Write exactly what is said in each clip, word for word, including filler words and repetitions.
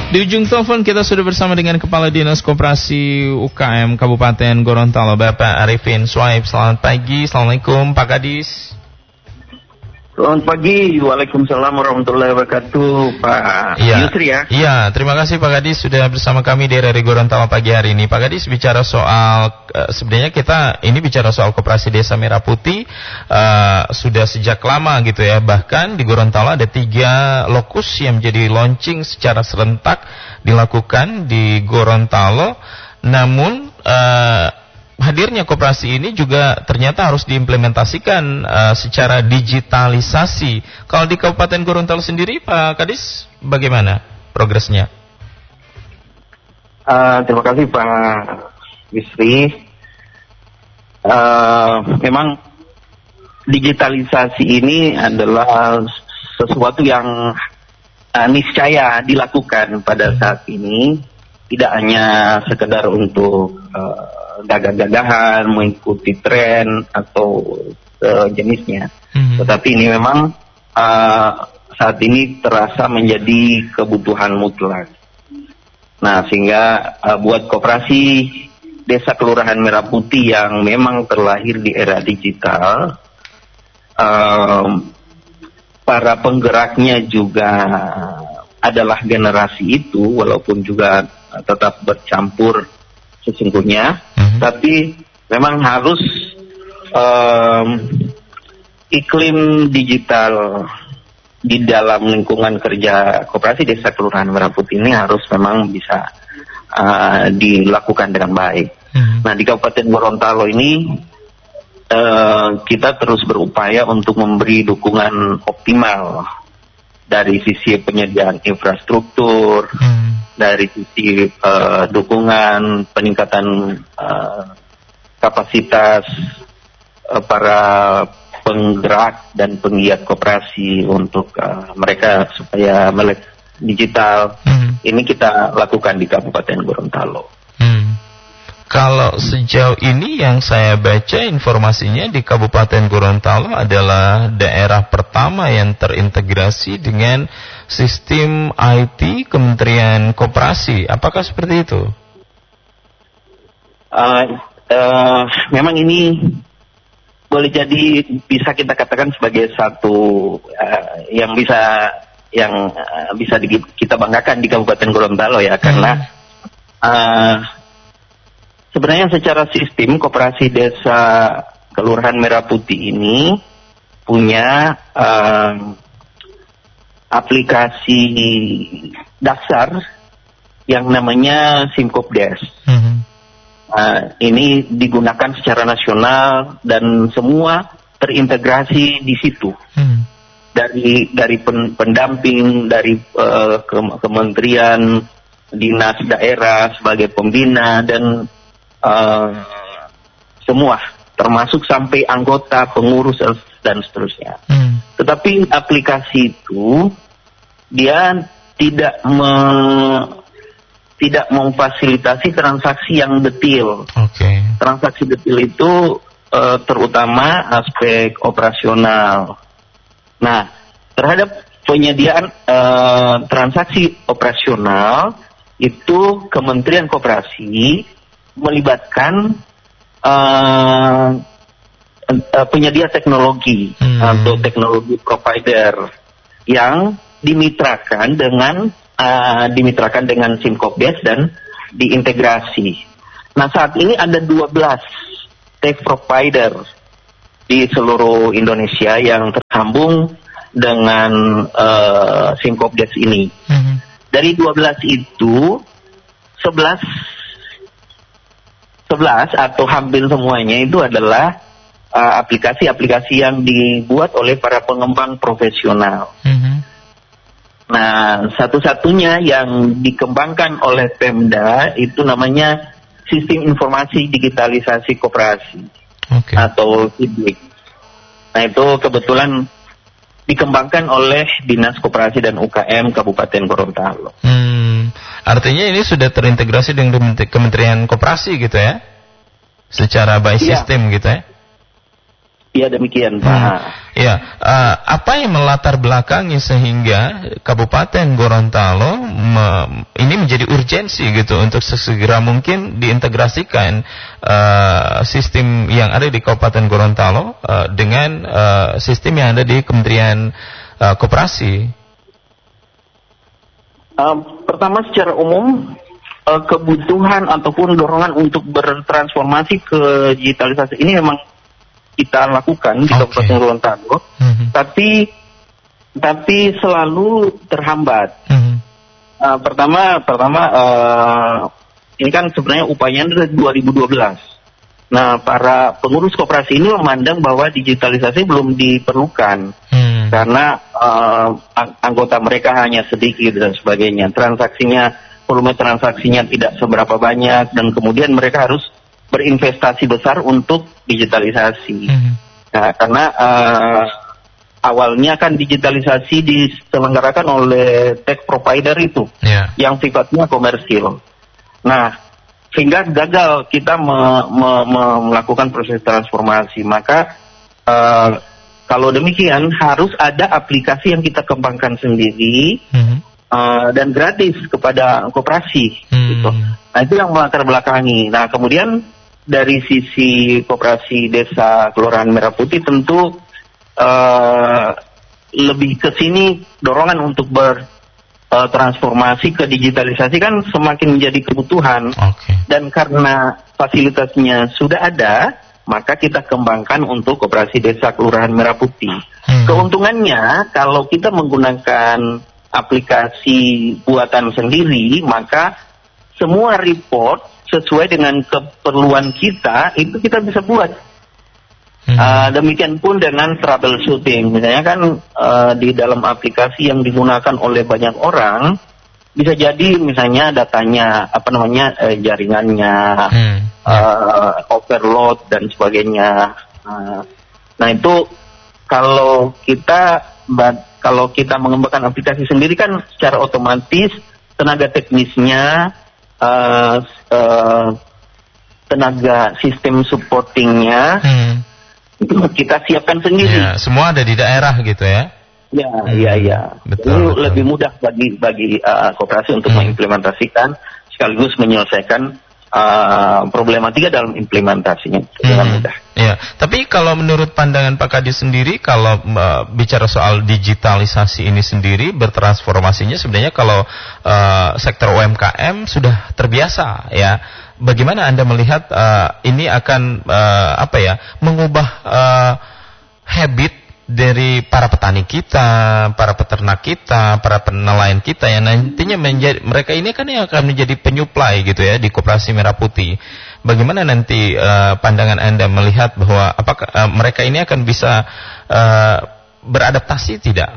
Di ujung telepon kita sudah bersama dengan Kepala Dinas Koperasi U K M Kabupaten Gorontalo, Bapak Arifin Swaib. Selamat pagi, Assalamualaikum Pak Kadis. Selamat pagi, Waalaikumsalam warahmatullahi wabarakatuh, Pak ya. Yusri ya. Iya, terima kasih Pak Kadis sudah bersama kami di R R I Gorontalo pagi hari ini. Pak Kadis bicara soal, uh, sebenarnya kita ini bicara soal Koperasi Desa Merah Putih uh, sudah sejak lama gitu ya. Bahkan di Gorontalo ada tiga lokus yang menjadi launching secara serentak dilakukan di Gorontalo. Namun uh, hadirnya koperasi ini juga ternyata harus diimplementasikan uh, secara digitalisasi. Kalau di Kabupaten Gorontalo sendiri, Pak Kadis, bagaimana progresnya? Uh, terima kasih Pak Yusri. Uh, memang digitalisasi ini adalah sesuatu yang uh, niscaya dilakukan pada saat ini. Tidak hanya sekedar untuk uh, gagah-gagahan, mengikuti tren atau uh, jenisnya. Mm-hmm. Tetapi ini memang uh, saat ini terasa menjadi kebutuhan mutlak. Nah, sehingga uh, buat koperasi Desa Kelurahan Merah Putih yang memang terlahir di era digital, uh, para penggeraknya juga adalah generasi itu, walaupun juga tetap bercampur sesungguhnya, mm-hmm. tapi memang harus um, iklim digital di dalam lingkungan kerja Koperasi Desa Kelurahan Merah Putih ini harus memang bisa uh, dilakukan dengan baik. Mm-hmm. Nah, di Kabupaten Gorontalo ini uh, kita terus berupaya untuk memberi dukungan optimal dari sisi penyediaan infrastruktur, hmm. dari sisi uh, dukungan peningkatan uh, kapasitas uh, para penggerak dan penggiat koperasi untuk uh, mereka supaya melek digital. Hmm. Ini kita lakukan di Kabupaten Gorontalo. Hmm. Kalau sejauh ini yang saya baca informasinya di Kabupaten Gorontalo adalah daerah pertama yang terintegrasi dengan sistem I T Kementerian Koperasi. Apakah seperti itu? Uh, uh, memang ini boleh jadi bisa kita katakan sebagai satu uh, yang bisa yang uh, bisa di, kita banggakan di Kabupaten Gorontalo ya, karena uh, sebenarnya secara sistem Koperasi Desa Kelurahan Merah Putih ini punya uh, aplikasi dasar yang namanya Simkopdes. Mm-hmm. Uh, ini digunakan secara nasional dan semua terintegrasi di situ. Mm-hmm. Dari dari pen, pendamping dari uh, ke, kementerian, dinas daerah sebagai pembina dan Uh, semua, termasuk sampai anggota, pengurus dan seterusnya. Hmm. Tetapi aplikasi itu dia tidak me, tidak memfasilitasi transaksi yang detail. Okay. Transaksi detail itu uh, terutama aspek operasional. Nah, terhadap penyediaan uh, transaksi operasional itu Kementerian Koperasi melibatkan uh, uh, penyedia teknologi hmm. atau teknologi provider yang dimitrakan dengan uh, dimitrakan dengan Simkopdes dan diintegrasi. Nah, saat ini ada dua belas tech provider di seluruh Indonesia yang tersambung dengan uh, Simkopdes ini. Hmm. Dari dua belas itu sebelas sebelas atau hampir semuanya itu adalah uh, aplikasi-aplikasi yang dibuat oleh para pengembang profesional. Mm-hmm. Nah, satu-satunya yang dikembangkan oleh Pemda itu namanya Sistem Informasi Digitalisasi Koperasi, okay. atau S I D I K. Nah, itu kebetulan dikembangkan oleh Dinas Koperasi dan U K M Kabupaten Gorontalo. Hmm, artinya ini sudah terintegrasi dengan Kementerian Koperasi gitu ya? Secara by iya. system gitu ya? Ya demikian Pak. Hmm. Ya, uh, apa yang melatar belakangi sehingga Kabupaten Gorontalo me, ini menjadi urgensi gitu untuk sesegera mungkin diintegrasikan uh, sistem yang ada di Kabupaten Gorontalo uh, dengan uh, sistem yang ada di Kementerian uh, Koperasi? Uh, pertama secara umum uh, kebutuhan ataupun dorongan untuk bertransformasi ke digitalisasi ini memang kita lakukan di okay. Kabupaten Gorontalo, mm-hmm. tapi tapi selalu terhambat. Mm-hmm. Uh, pertama, pertama uh, ini kan sebenarnya upayanya dari dua ribu dua belas. Nah, para pengurus koperasi ini memandang bahwa digitalisasi belum diperlukan mm. karena uh, anggota mereka hanya sedikit dan sebagainya. Transaksinya, volume transaksinya tidak seberapa banyak dan kemudian mereka harus berinvestasi besar untuk digitalisasi. Mm-hmm. Nah, karena uh, awalnya kan digitalisasi diselenggarakan oleh tech provider itu, yeah. yang sifatnya komersil. Nah, sehingga gagal kita me- me- me- melakukan proses transformasi. Maka uh, kalau demikian harus ada aplikasi yang kita kembangkan sendiri. Mm-hmm. Uh, dan gratis kepada koperasi. Mm-hmm. Gitu. Nah, itu yang melatar belakangi. Nah, kemudian dari sisi Koperasi Desa Kelurahan Merah Putih tentu uh, lebih ke sini dorongan untuk bertransformasi uh, ke digitalisasi kan semakin menjadi kebutuhan. Okay. Dan karena fasilitasnya sudah ada, maka kita kembangkan untuk Koperasi Desa Kelurahan Merah Putih. Hmm. Keuntungannya kalau kita menggunakan aplikasi buatan sendiri, maka semua report sesuai dengan keperluan kita, itu kita bisa buat. Hmm. Uh, demikian pun dengan troubleshooting. Misalnya kan uh, di dalam aplikasi yang digunakan oleh banyak orang, bisa jadi misalnya datanya, apa namanya, eh, jaringannya, hmm. uh, overload dan sebagainya. Uh, nah itu kalau kita kalau kita mengembangkan aplikasi sendiri kan secara otomatis tenaga teknisnya, Uh, uh, tenaga sistem supportingnya hmm. itu kita siapkan sendiri. Ya, semua ada di daerah gitu ya? Ya, hmm. ya, ya. Betul, itu betul. Lebih mudah bagi bagi uh, koperasi untuk hmm. mengimplementasikan sekaligus menyelesaikan uh, problematika dalam implementasinya hmm. dengan mudah. Ya, tapi kalau menurut pandangan Pak Kadis sendiri, kalau uh, bicara soal digitalisasi ini sendiri, bertransformasinya sebenarnya kalau uh, sektor U M K M sudah terbiasa, ya. Bagaimana Anda melihat uh, ini akan uh, apa ya, mengubah uh, habit dari para petani kita, para peternak kita, para penelayan kita yang nantinya menjadi, mereka ini kan yang akan menjadi penyuplai gitu ya di Koperasi Merah Putih. Bagaimana nanti uh, pandangan Anda melihat bahwa apakah uh, mereka ini akan bisa uh, beradaptasi tidak?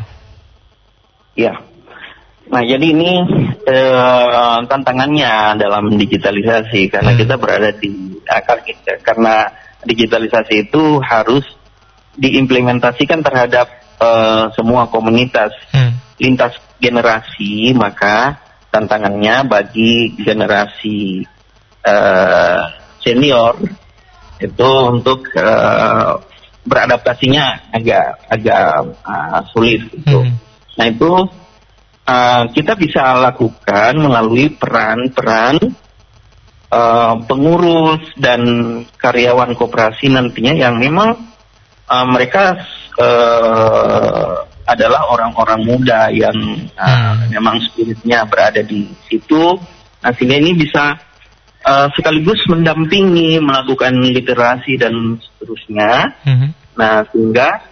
Ya. Nah, jadi ini uh, tantangannya dalam digitalisasi karena hmm. kita berada di akar kita, karena digitalisasi itu harus diimplementasikan terhadap uh, semua komunitas hmm. lintas generasi, maka tantangannya bagi generasi uh, senior itu untuk uh, beradaptasinya agak agak uh, sulit gitu. Hmm. Nah itu uh, kita bisa lakukan melalui peran-peran uh, pengurus dan karyawan koperasi nantinya yang memang Uh, mereka uh, adalah orang-orang muda yang uh, hmm. memang spiritnya berada di situ. Nah, sehingga ini bisa uh, sekaligus mendampingi, melakukan literasi dan seterusnya. Hmm. Nah, sehingga